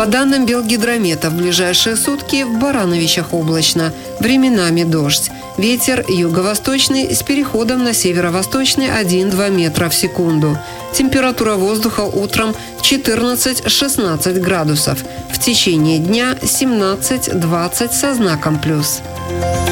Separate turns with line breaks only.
По данным Белгидромета, в ближайшие сутки в Барановичах облачно, временами дождь. Ветер юго-восточный с переходом на северо-восточный 1-2 метра в секунду. Температура воздуха утром 14-16 градусов. В течение дня 17-20 со знаком плюс.